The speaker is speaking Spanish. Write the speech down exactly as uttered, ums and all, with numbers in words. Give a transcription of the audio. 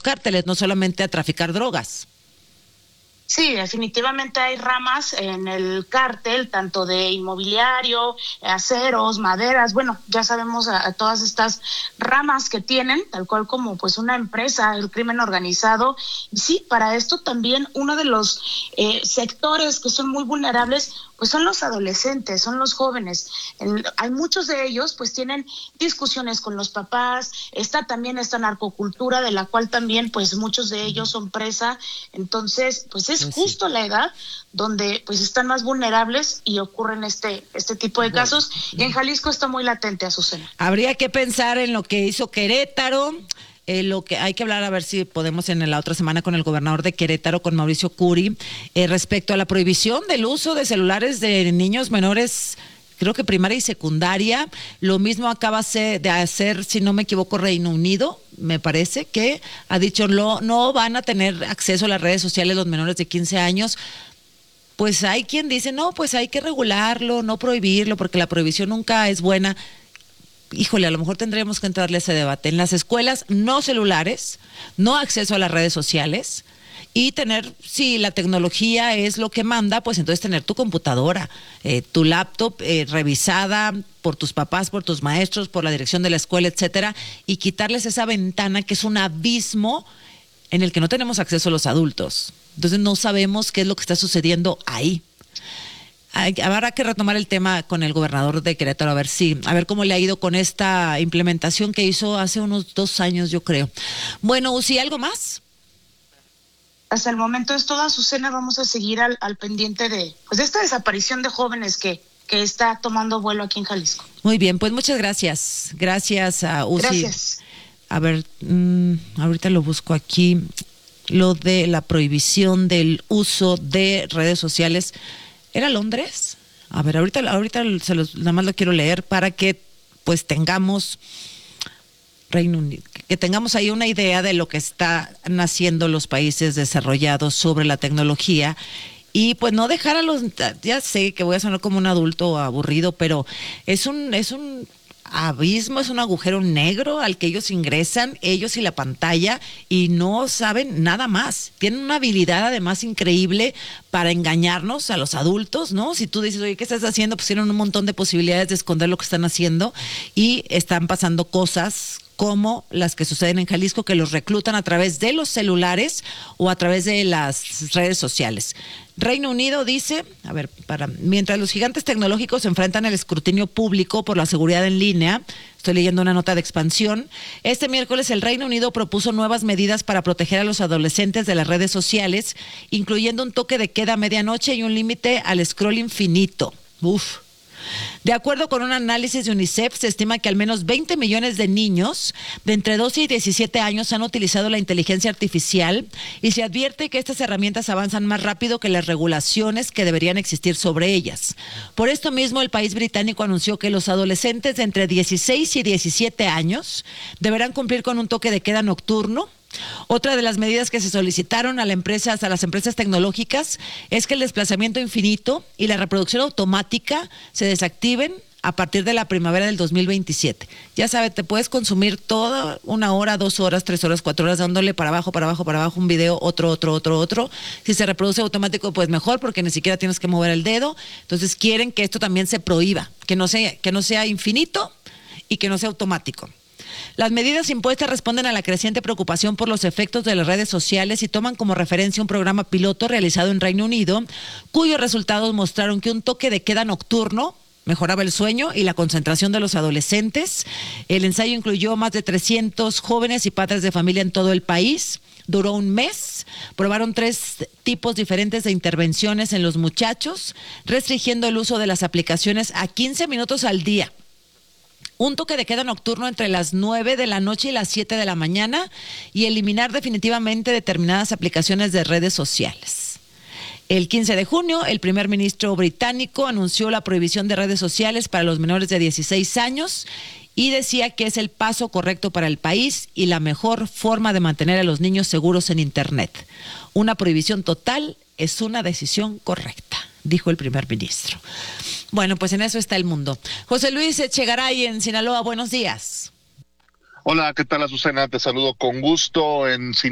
cárteles, no solamente a traficar drogas. Sí, definitivamente hay ramas en el cártel, tanto de inmobiliario, aceros, maderas, bueno, ya sabemos a, a todas estas ramas que tienen, tal cual como pues una empresa, el crimen organizado. Y sí, para esto también uno de los eh, sectores que son muy vulnerables, pues son los adolescentes, son los jóvenes. El, hay muchos de ellos pues tienen discusiones con los papás, está también esta narcocultura de la cual también pues muchos de ellos son presa, entonces pues es Pues justo sí. la edad donde pues están más vulnerables y ocurren este este tipo de Bueno. casos, y en Jalisco está muy latente, Azucena. Habría que pensar en lo que hizo Querétaro. Eh, lo que hay que hablar, a ver si podemos en la otra semana con el gobernador de Querétaro, con Mauricio Curi, eh, respecto a la prohibición del uso de celulares de niños menores, creo que primaria y secundaria. Lo mismo acaba de hacer, si no me equivoco, Reino Unido, me parece, que ha dicho no, no van a tener acceso a las redes sociales los menores de quince años. Pues hay quien dice, no, pues hay que regularlo, no prohibirlo, porque la prohibición nunca es buena. Híjole, a lo mejor tendríamos que entrarle a ese debate. En las escuelas, no celulares, no acceso a las redes sociales y tener, si la tecnología es lo que manda, pues entonces tener tu computadora, eh, tu laptop eh, revisada por tus papás, por tus maestros, por la dirección de la escuela, etcétera, y quitarles esa ventana que es un abismo en el que no tenemos acceso a los adultos. Entonces no sabemos qué es lo que está sucediendo ahí. Hay, habrá que retomar el tema con el gobernador de Querétaro, a ver si, a ver cómo le ha ido con esta implementación que hizo hace unos dos años, yo creo. Bueno, Uzi, ¿algo más? Hasta el momento es toda, Azucena, vamos a seguir al, al pendiente de pues de esta desaparición de jóvenes que, que está tomando vuelo aquí en Jalisco. Muy bien, pues muchas gracias. Gracias a Uzi. Gracias. A ver, mmm, ahorita lo busco aquí, lo de la prohibición del uso de redes sociales. ¿Era Londres? A ver, ahorita, ahorita se los, nada más lo quiero leer para que pues tengamos Reino Unido, que tengamos ahí una idea de lo que están haciendo los países desarrollados sobre la tecnología. Y pues no dejar a los, ya sé que voy a sonar como un adulto aburrido, pero es un, es un abismo, es un agujero negro al que ellos ingresan, ellos y la pantalla, y no saben nada más. Tienen una habilidad además increíble para engañarnos a los adultos, ¿no? Si tú dices, oye, ¿qué estás haciendo? Pues tienen un montón de posibilidades de esconder lo que están haciendo, y están pasando cosas como las que suceden en Jalisco, que los reclutan a través de los celulares o a través de las redes sociales. Reino Unido dice, a ver, para mientras los gigantes tecnológicos se enfrentan al escrutinio público por la seguridad en línea, estoy leyendo una nota de Expansión, este miércoles el Reino Unido propuso nuevas medidas para proteger a los adolescentes de las redes sociales, incluyendo un toque de queda a medianoche y un límite al scroll infinito. Uf. De acuerdo con un análisis de UNICEF, se estima que al menos veinte millones de niños de entre doce y diecisiete años han utilizado la inteligencia artificial, y se advierte que estas herramientas avanzan más rápido que las regulaciones que deberían existir sobre ellas. Por esto mismo, el país británico anunció que los adolescentes de entre dieciséis y diecisiete años deberán cumplir con un toque de queda nocturno. Otra de las medidas que se solicitaron a, la empresa, a las empresas tecnológicas es que el desplazamiento infinito y la reproducción automática se desactiven a partir de la primavera del dos mil veintisiete. Ya sabes, te puedes consumir toda una hora, dos horas, tres horas, cuatro horas dándole para abajo, para abajo, para abajo, un video, otro, otro, otro, otro. Si se reproduce automático, pues mejor, porque ni siquiera tienes que mover el dedo. Entonces quieren que esto también se prohíba, que no sea, que no sea infinito y que no sea automático. Las medidas impuestas responden a la creciente preocupación por los efectos de las redes sociales y toman como referencia un programa piloto realizado en Reino Unido, cuyos resultados mostraron que un toque de queda nocturno mejoraba el sueño y la concentración de los adolescentes. El ensayo incluyó más de trescientos jóvenes y padres de familia en todo el país. Duró un mes. Probaron tres tipos diferentes de intervenciones en los muchachos, restringiendo el uso de las aplicaciones a quince minutos al día. Un toque de queda nocturno entre las nueve de la noche y las siete de la mañana, y eliminar definitivamente determinadas aplicaciones de redes sociales. El quince de junio, el primer ministro británico anunció la prohibición de redes sociales para los menores de dieciséis años y decía que es el paso correcto para el país y la mejor forma de mantener a los niños seguros en Internet. Una prohibición total es una decisión correcta, dijo el primer ministro. Bueno, pues en eso está el mundo. José Luis Echegaray en Sinaloa, buenos días. Hola, ¿qué tal, Azucena? Te saludo con gusto en Sinaloa.